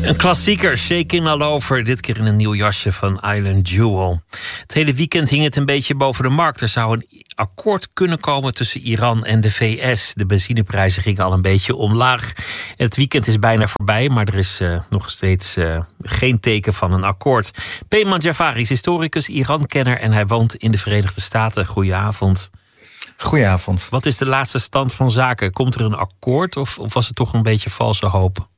Een klassieker, Shakin' All Over. Dit keer in een nieuw jasje van Island Jewel. Het hele weekend hing het een beetje boven de markt. Er zou een akkoord kunnen komen tussen Iran en de VS. De benzineprijzen gingen al een beetje omlaag. Het weekend is bijna voorbij, maar er is nog steeds geen teken van een akkoord. Peyman Jafari is historicus, Iran-kenner en hij woont in de Verenigde Staten. Goedenavond. Goedenavond. Wat is de laatste stand van zaken? Komt er een akkoord of was het toch een beetje valse hoop?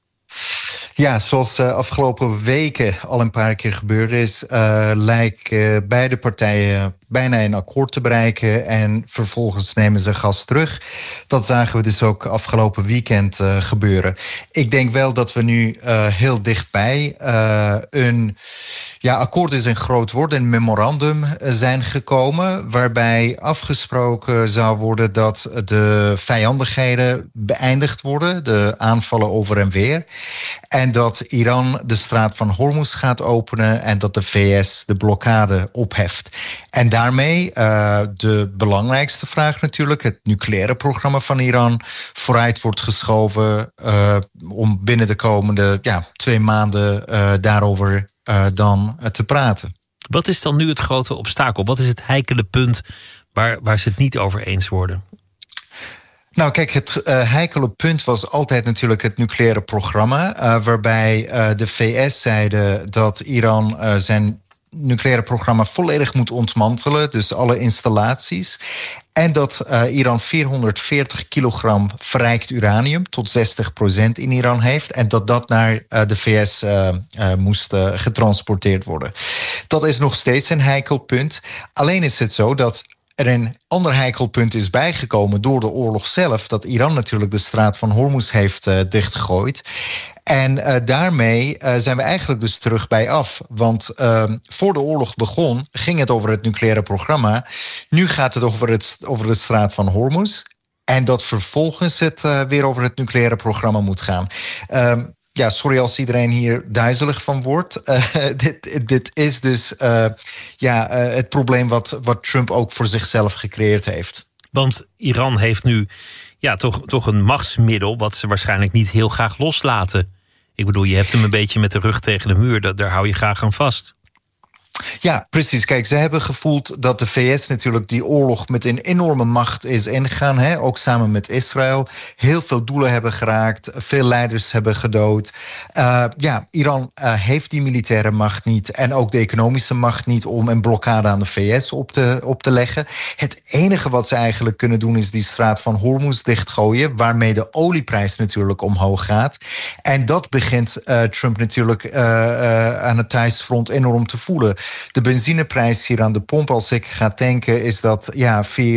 Ja, zoals afgelopen weken al een paar keer gebeurd is, lijken beide partijen bijna een akkoord te bereiken en vervolgens nemen ze gas terug. Dat zagen we dus ook afgelopen weekend gebeuren. Ik denk wel dat we nu heel dichtbij een akkoord is een groot woord, een memorandum zijn gekomen, waarbij afgesproken zou worden dat de vijandigheden beëindigd worden, de aanvallen over en weer, en dat Iran de straat van Hormuz gaat openen en dat de VS de blokkade opheft. En daarmee de belangrijkste vraag natuurlijk, het nucleaire programma van Iran, vooruit wordt geschoven om binnen de komende 2 maanden daarover dan te praten. Wat is dan nu het grote obstakel? Wat is het heikele punt waar ze het niet over eens worden? Nou kijk, het heikele punt was altijd natuurlijk het nucleaire programma, waarbij de VS zeiden dat Iran zijn nucleaire programma volledig moet ontmantelen, dus alle installaties. En dat Iran 440 kilogram verrijkt uranium, tot 60% in Iran heeft. En dat naar de VS moest getransporteerd worden. Dat is nog steeds een heikel punt. Alleen is het zo dat er een ander heikel punt is bijgekomen door de oorlog zelf, dat Iran natuurlijk de straat van Hormuz heeft dichtgegooid. En daarmee zijn we eigenlijk dus terug bij af. Want voor de oorlog begon, ging het over het nucleaire programma. Nu gaat het over de straat van Hormuz. En dat vervolgens het weer over het nucleaire programma moet gaan. Sorry als iedereen hier duizelig van wordt. Dit is dus het probleem wat Trump ook voor zichzelf gecreëerd heeft. Want Iran heeft nu toch een machtsmiddel wat ze waarschijnlijk niet heel graag loslaten. Ik bedoel, je hebt hem een beetje met de rug tegen de muur. Daar hou je graag aan vast. Ja, precies. Kijk, ze hebben gevoeld dat de VS natuurlijk die oorlog met een enorme macht is ingegaan. Ook samen met Israël. Heel veel doelen hebben geraakt. Veel leiders hebben gedood. Iran heeft die militaire macht niet. En ook de economische macht niet om een blokkade aan de VS op te leggen. Het enige wat ze eigenlijk kunnen doen is die straat van Hormuz dichtgooien. Waarmee de olieprijs natuurlijk omhoog gaat. En dat begint Trump natuurlijk aan het thuisfront enorm te voelen. De benzineprijs hier aan de pomp, als ik ga tanken, is dat $4,5.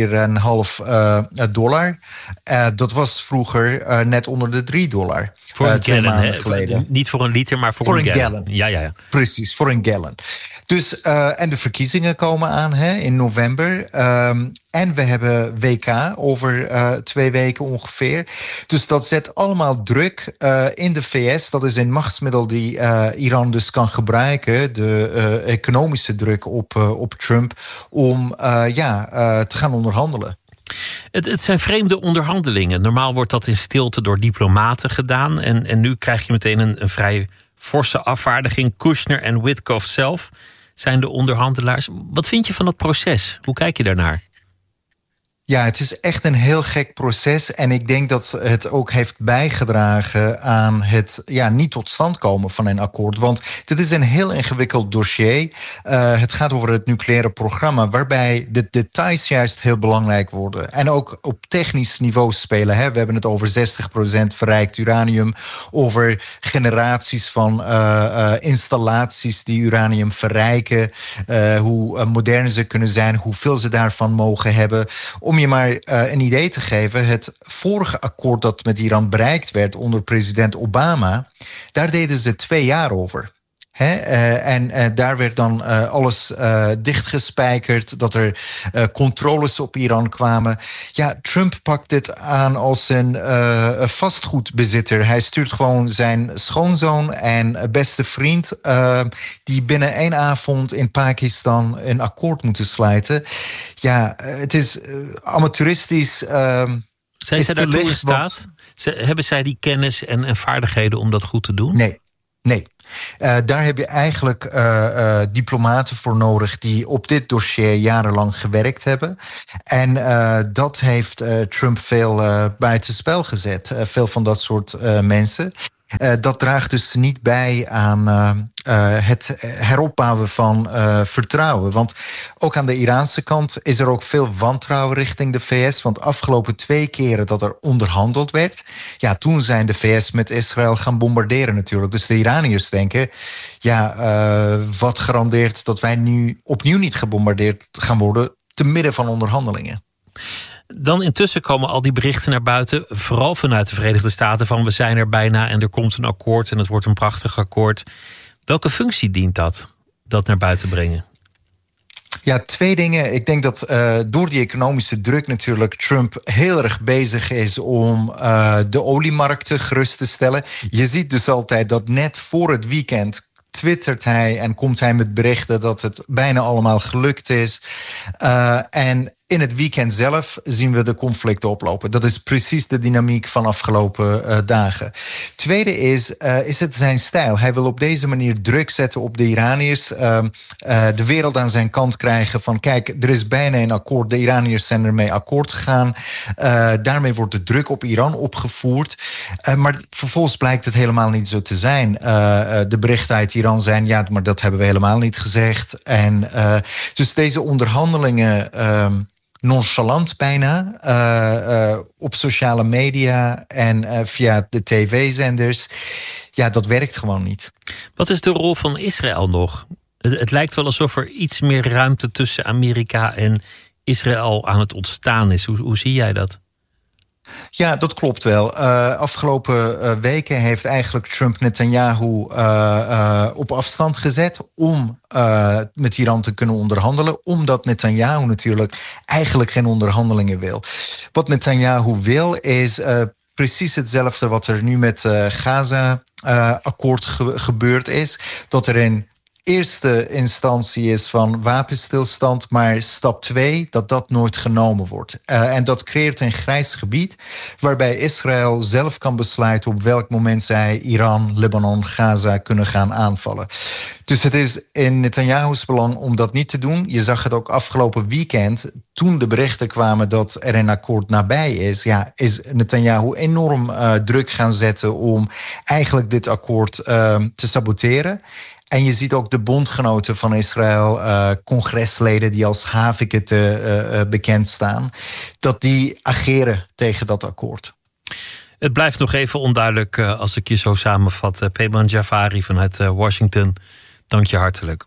Dat was vroeger net onder de $3. Voor een gallon, geleden. Niet voor een liter, maar voor een gallon. Ja. Precies, voor een gallon. Dus, en de verkiezingen komen aan in november. En we hebben WK over 2 weken ongeveer. Dus dat zet allemaal druk in de VS. Dat is een machtsmiddel die Iran dus kan gebruiken. De economische druk op Trump om te gaan onderhandelen. Het zijn vreemde onderhandelingen. Normaal wordt dat in stilte door diplomaten gedaan. En nu krijg je meteen een vrij forse afvaardiging. Kushner en Witkoff zelf zijn de onderhandelaars. Wat vind je van dat proces? Hoe kijk je daarnaar? Ja, het is echt een heel gek proces. En ik denk dat het ook heeft bijgedragen aan het niet tot stand komen van een akkoord. Want dit is een heel ingewikkeld dossier. Het gaat over het nucleaire programma, waarbij de details juist heel belangrijk worden. En ook op technisch niveau spelen. We hebben het over 60% verrijkt uranium. Over generaties van installaties die uranium verrijken. Hoe modern ze kunnen zijn, hoeveel ze daarvan mogen hebben. Om je maar een idee te geven, het vorige akkoord dat met Iran bereikt werd onder president Obama, daar deden ze 2 jaar over. En daar werd dan alles dichtgespijkerd, dat er controles op Iran kwamen. Ja, Trump pakt dit aan als een vastgoedbezitter. Hij stuurt gewoon zijn schoonzoon en beste vriend, die binnen 1 avond in Pakistan een akkoord moeten sluiten. Ja, het is amateuristisch. Zijn ze daartoe in staat? Hebben zij die kennis en vaardigheden om dat goed te doen? Nee. Nee. Daar heb je eigenlijk diplomaten voor nodig die op dit dossier jarenlang gewerkt hebben. En dat heeft Trump veel buitenspel gezet. Veel van dat soort mensen. Dat draagt dus niet bij aan het heropbouwen van vertrouwen. Want ook aan de Iraanse kant is er ook veel wantrouwen richting de VS. Want de afgelopen 2 keren dat er onderhandeld werd, ja, toen zijn de VS met Israël gaan bombarderen natuurlijk. Dus de Iraniërs denken, wat garandeert dat wij nu opnieuw niet gebombardeerd gaan worden te midden van onderhandelingen? Dan intussen komen al die berichten naar buiten, vooral vanuit de Verenigde Staten, van we zijn er bijna en er komt een akkoord en het wordt een prachtig akkoord. Welke functie dient dat naar buiten brengen? Ja, 2 dingen. Ik denk dat door die economische druk natuurlijk Trump heel erg bezig is om de oliemarkten gerust te stellen. Je ziet dus altijd dat net voor het weekend twittert hij en komt hij met berichten dat het bijna allemaal gelukt is. En in het weekend zelf zien we de conflicten oplopen. Dat is precies de dynamiek van afgelopen dagen. Tweede is het zijn stijl. Hij wil op deze manier druk zetten op de Iraniërs. De wereld aan zijn kant krijgen van kijk, er is bijna een akkoord. De Iraniërs zijn ermee akkoord gegaan. Daarmee wordt de druk op Iran opgevoerd. Maar vervolgens blijkt het helemaal niet zo te zijn. De berichten uit Iran zijn, ja, maar dat hebben we helemaal niet gezegd. En dus deze onderhandelingen nonchalant bijna op sociale media en via de tv-zenders. Ja, dat werkt gewoon niet. Wat is de rol van Israël nog? Het lijkt wel alsof er iets meer ruimte tussen Amerika en Israël aan het ontstaan is. Hoe zie jij dat? Ja, dat klopt wel. Afgelopen weken heeft eigenlijk Trump Netanyahu op afstand gezet om met Iran te kunnen onderhandelen, omdat Netanyahu natuurlijk eigenlijk geen onderhandelingen wil. Wat Netanyahu wil is precies hetzelfde wat er nu met Gaza-akkoord gebeurd is. Dat er in eerste instantie is van wapenstilstand, maar stap 2, dat nooit genomen wordt. En dat creëert een grijs gebied waarbij Israël zelf kan besluiten op welk moment zij Iran, Libanon, Gaza kunnen gaan aanvallen. Dus het is in Netanyahu's belang om dat niet te doen. Je zag het ook afgelopen weekend, toen de berichten kwamen dat er een akkoord nabij is. Ja, is Netanyahu enorm druk gaan zetten om eigenlijk dit akkoord te saboteren. En je ziet ook de bondgenoten van Israël, congresleden die als haviketen bekend staan, dat die ageren tegen dat akkoord. Het blijft nog even onduidelijk als ik je zo samenvat. Peyman Jafari vanuit Washington, dank je hartelijk.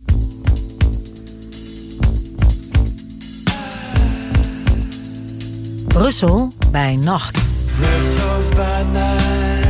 Brussel bij nacht. Brussels by night.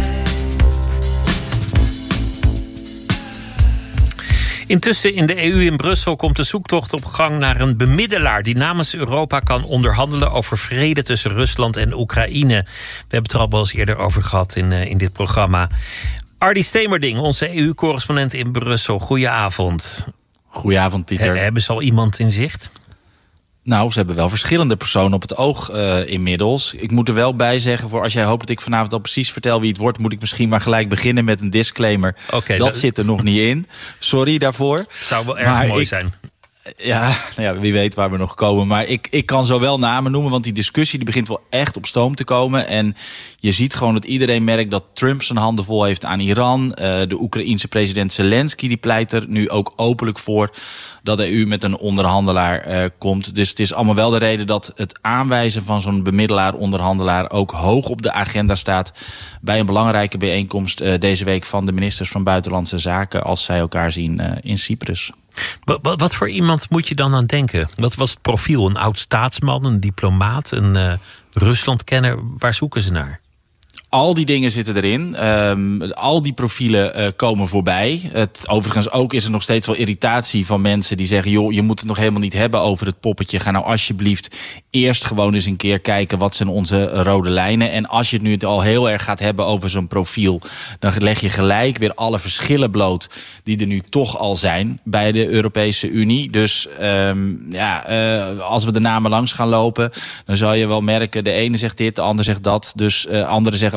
Intussen in de EU in Brussel komt de zoektocht op gang naar een bemiddelaar die namens Europa kan onderhandelen over vrede tussen Rusland en Oekraïne. We hebben het er al wel eens eerder over gehad in dit programma. Ardy Stemerding, onze EU-correspondent in Brussel. Goedenavond. Goedenavond, Pieter. Hebben ze al iemand in zicht? Nou, ze hebben wel verschillende personen op het oog inmiddels. Ik moet er wel bij zeggen, voor als jij hoopt dat ik vanavond al precies vertel wie het wordt, moet ik misschien maar gelijk beginnen met een disclaimer. Okay, dat zit er nog niet in. Sorry daarvoor. Het zou wel erg mooi zijn. Ja, wie weet waar we nog komen. Maar ik kan zo wel namen noemen, want die discussie die begint wel echt op stoom te komen. En je ziet gewoon dat iedereen merkt dat Trump zijn handen vol heeft aan Iran. De Oekraïense president Zelensky die pleit er nu ook openlijk voor dat de EU met een onderhandelaar komt. Dus het is allemaal wel de reden dat het aanwijzen van zo'n bemiddelaar-onderhandelaar ook hoog op de agenda staat bij een belangrijke bijeenkomst deze week van de ministers van Buitenlandse Zaken als zij elkaar zien in Cyprus. Wat voor iemand moet je dan aan denken? Wat was het profiel? Een oud staatsman, een diplomaat, een Ruslandkenner? Waar zoeken ze naar? Al die dingen zitten erin. Al die profielen komen voorbij. Overigens ook is er nog steeds wel irritatie van mensen die zeggen, joh, je moet het nog helemaal niet hebben over het poppetje. Ga nou alsjeblieft eerst gewoon eens een keer kijken wat zijn onze rode lijnen. En als je het nu al heel erg gaat hebben over zo'n profiel, dan leg je gelijk weer alle verschillen bloot die er nu toch al zijn bij de Europese Unie. Dus als we de namen langs gaan lopen, dan zal je wel merken, de ene zegt dit, de ander zegt dat. Dus anderen zeggen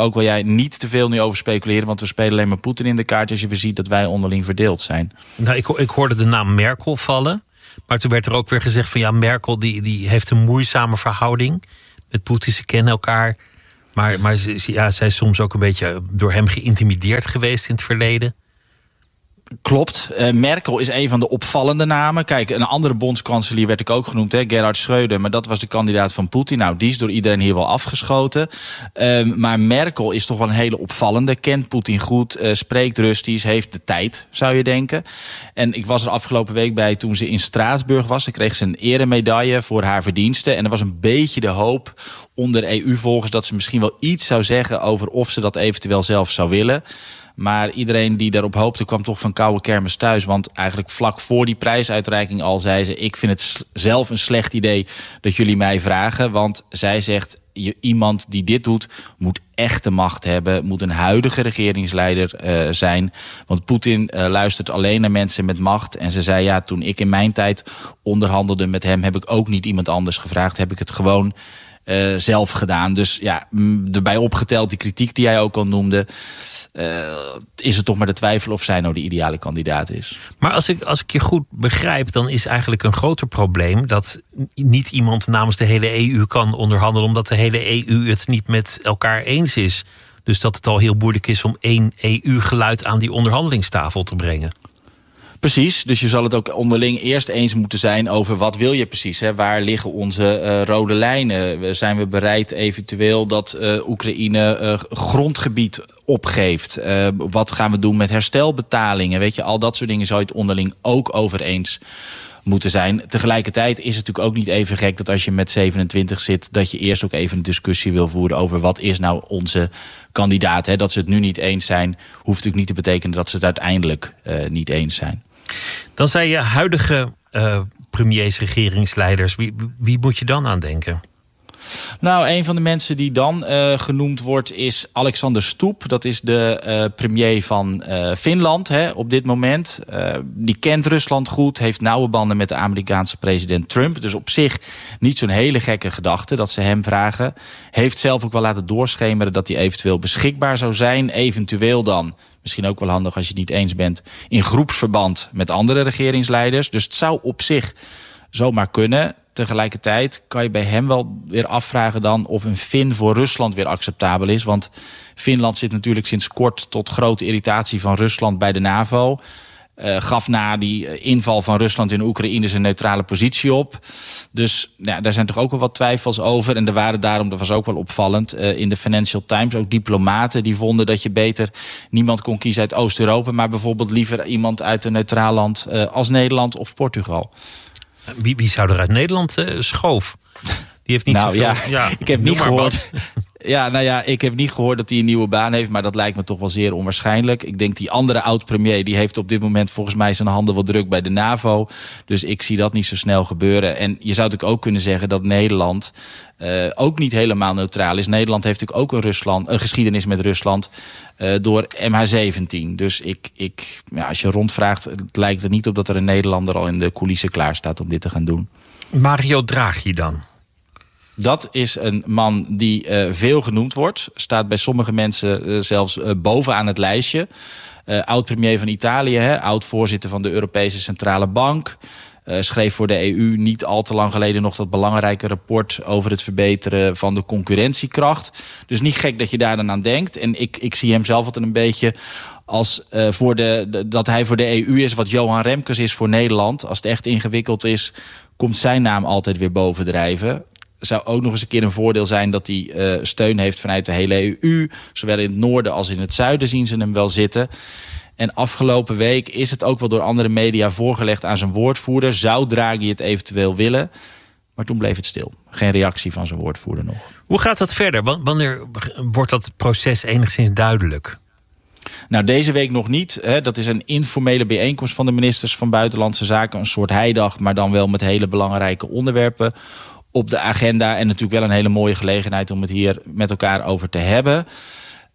ook, wil jij niet te veel nu over speculeren, want we spelen alleen maar Poetin in de kaart als je weer ziet dat wij onderling verdeeld zijn. Nou, ik hoorde de naam Merkel vallen. Maar toen werd er ook weer gezegd van ja, Merkel die heeft een moeizame verhouding met Poetin. Ze kennen elkaar. Maar zij is soms ook een beetje door hem geïntimideerd geweest in het verleden. Klopt. Merkel is een van de opvallende namen. Kijk, een andere bondskanselier werd ik ook genoemd, Gerhard Schröder. Maar dat was de kandidaat van Poetin. Nou, die is door iedereen hier wel afgeschoten. Maar Merkel is toch wel een hele opvallende. Kent Poetin goed, spreekt Russisch, heeft de tijd, zou je denken. En ik was er afgelopen week bij toen ze in Straatsburg was. Dan kreeg ze een eremedaille voor haar verdiensten. En er was een beetje de hoop onder EU-volgers dat ze misschien wel iets zou zeggen over of ze dat eventueel zelf zou willen. Maar iedereen die daarop hoopte kwam toch van koude kermis thuis. Want eigenlijk vlak voor die prijsuitreiking al zei ze, ik vind het zelf een slecht idee dat jullie mij vragen. Want zij zegt, iemand die dit doet moet echte macht hebben. Moet een huidige regeringsleider zijn. Want Poetin luistert alleen naar mensen met macht. En ze zei, ja, toen ik in mijn tijd onderhandelde met hem, heb ik ook niet iemand anders gevraagd. Heb ik het gewoon zelf gedaan. Dus ja, erbij opgeteld die kritiek die jij ook al noemde, is het toch maar de twijfel of zij nou de ideale kandidaat is. Maar als ik je goed begrijp, dan is eigenlijk een groter probleem dat niet iemand namens de hele EU kan onderhandelen, omdat de hele EU het niet met elkaar eens is. Dus dat het al heel moeilijk is om één EU-geluid aan die onderhandelingstafel te brengen. Precies, dus je zal het ook onderling eerst eens moeten zijn over wat wil je precies. Hè? Waar liggen onze rode lijnen? Zijn we bereid eventueel dat Oekraïne grondgebied opgeeft? Wat gaan we doen met herstelbetalingen? Weet je, al dat soort dingen zou je het onderling ook over eens moeten zijn. Tegelijkertijd is het natuurlijk ook niet even gek dat als je met 27 zit, dat je eerst ook even een discussie wil voeren over wat is nou onze kandidaat. Hè? Dat ze het nu niet eens zijn, hoeft natuurlijk niet te betekenen dat ze het uiteindelijk niet eens zijn. Dan zei je huidige premiers, regeringsleiders. Wie moet je dan aan denken? Nou, een van de mensen die dan genoemd wordt is Alexander Stubb. Dat is de premier van Finland op dit moment. Die kent Rusland goed, heeft nauwe banden met de Amerikaanse president Trump. Dus op zich niet zo'n hele gekke gedachte dat ze hem vragen. Heeft zelf ook wel laten doorschemeren dat hij eventueel beschikbaar zou zijn. Eventueel dan, misschien ook wel handig als je het niet eens bent, in groepsverband met andere regeringsleiders. Dus het zou op zich zomaar kunnen. Tegelijkertijd kan je bij hem wel weer afvragen dan of een Fin voor Rusland weer acceptabel is. Want Finland zit natuurlijk sinds kort tot grote irritatie van Rusland bij de NAVO. Gaf na die inval van Rusland in Oekraïne zijn neutrale positie op. Dus ja, daar zijn toch ook wel wat twijfels over. En er waren daarom, dat was ook wel opvallend, in de Financial Times ook diplomaten die vonden dat je beter niemand kon kiezen uit Oost-Europa, maar bijvoorbeeld liever iemand uit een neutraal land als Nederland of Portugal. Wie zou er uit Nederland schoof? Die heeft niet zoveel. Ja, ik heb niet gehoord. Ik heb niet gehoord dat hij een nieuwe baan heeft, maar dat lijkt me toch wel zeer onwaarschijnlijk. Ik denk die andere oud-premier, die heeft op dit moment volgens mij zijn handen wel druk bij de NAVO. Dus ik zie dat niet zo snel gebeuren. En je zou natuurlijk ook kunnen zeggen dat Nederland ook niet helemaal neutraal is. Nederland heeft natuurlijk ook een geschiedenis met Rusland door MH17. Dus als je rondvraagt, het lijkt er niet op dat er een Nederlander al in de coulissen klaar staat om dit te gaan doen. Mario Draghi dan? Dat is een man die veel genoemd wordt. Staat bij sommige mensen zelfs bovenaan het lijstje. Oud-premier van Italië, oud-voorzitter van de Europese Centrale Bank. Schreef voor de EU niet al te lang geleden nog dat belangrijke rapport over het verbeteren van de concurrentiekracht. Dus niet gek dat je daar dan aan denkt. En ik zie hem zelf altijd een beetje als dat hij voor de EU is wat Johan Remkes is voor Nederland. Als het echt ingewikkeld is, komt zijn naam altijd weer bovendrijven. Zou ook nog eens een keer een voordeel zijn dat hij steun heeft vanuit de hele EU. Zowel in het noorden als in het zuiden zien ze hem wel zitten. En afgelopen week is het ook wel door andere media voorgelegd aan zijn woordvoerder. Zou Draghi het eventueel willen? Maar toen bleef het stil. Geen reactie van zijn woordvoerder nog. Hoe gaat dat verder? Wanneer wordt dat proces enigszins duidelijk? Nou, deze week nog niet. Dat is een informele bijeenkomst van de ministers van Buitenlandse Zaken. Een soort heidag, maar dan wel met hele belangrijke onderwerpen op de agenda. En natuurlijk wel een hele mooie gelegenheid om het hier met elkaar over te hebben.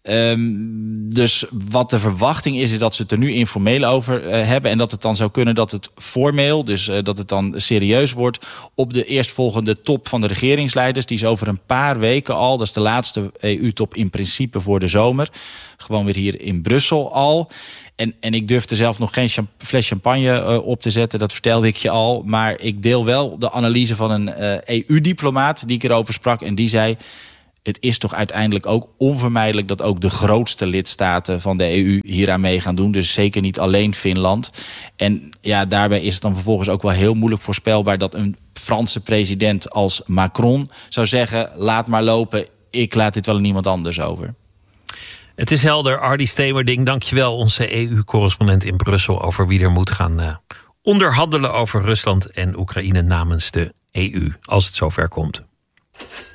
Dus wat de verwachting is dat ze het er nu informeel over hebben. En dat het dan zou kunnen dat het formeel, dus dat het dan serieus wordt op de eerstvolgende top van de regeringsleiders. Die is over een paar weken al. Dat is de laatste EU-top in principe voor de zomer. Gewoon weer hier in Brussel al. En ik durfde zelf nog geen fles champagne op te zetten. Dat vertelde ik je al. Maar ik deel wel de analyse van een EU-diplomaat die ik erover sprak. En die zei, het is toch uiteindelijk ook onvermijdelijk dat ook de grootste lidstaten van de EU hieraan mee gaan doen. Dus zeker niet alleen Finland. En ja, daarbij is het dan vervolgens ook wel heel moeilijk voorspelbaar dat een Franse president als Macron zou zeggen, laat maar lopen, ik laat dit wel aan iemand anders over. Het is helder, Ardy Stemerding. Dankjewel, onze EU-correspondent in Brussel, over wie er moet gaan onderhandelen over Rusland en Oekraïne namens de EU, als het zover komt.